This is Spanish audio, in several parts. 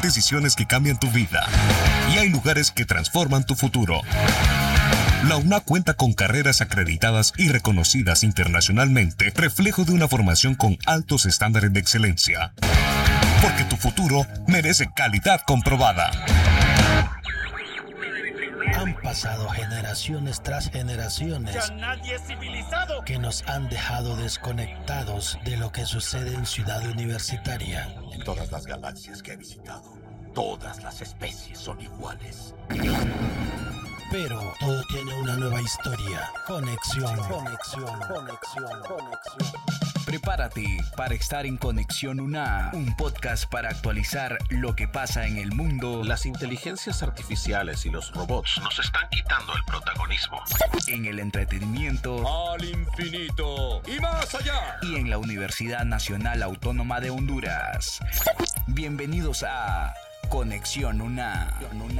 decisiones que cambian tu vida y hay lugares que transforman tu futuro. La UNA cuenta con carreras acreditadas y reconocidas internacionalmente, reflejo de una formación con altos estándares de excelencia. Porque tu futuro merece calidad comprobada. Han pasado generaciones tras generaciones ¡Ya nadie es civilizado! que nos han dejado desconectados de lo que sucede en Ciudad Universitaria. En todas las galaxias que he visitado, todas las especies son iguales. Pero todo tiene una nueva historia. Conexión. Prepárate para estar en Conexión UNA, un podcast para actualizar lo que pasa en el mundo. Las inteligencias artificiales y los robots nos están quitando el protagonismo. En el entretenimiento. ¡Al infinito y más allá! Y en la Universidad Nacional Autónoma de Honduras. Bienvenidos a Conexión UNA.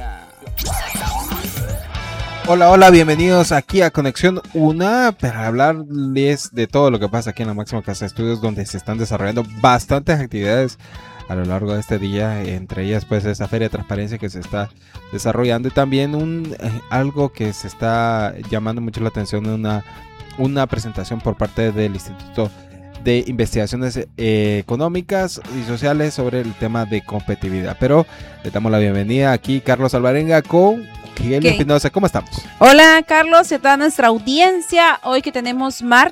Hola, bienvenidos aquí a Conexión UNA para hablarles de todo lo que pasa aquí en la máxima casa de estudios, donde se están desarrollando bastantes actividades a lo largo de este día, entre ellas pues esa feria de transparencia que se está desarrollando y también algo que se está llamando mucho la atención, una presentación por parte del Instituto de Investigaciones Económicas y Sociales sobre el tema de competitividad. Pero le damos la bienvenida aquí Carlos Alvarenga con Miguel Espinosa. ¿Cómo estamos? Hola Carlos y a toda nuestra audiencia. Hoy que tenemos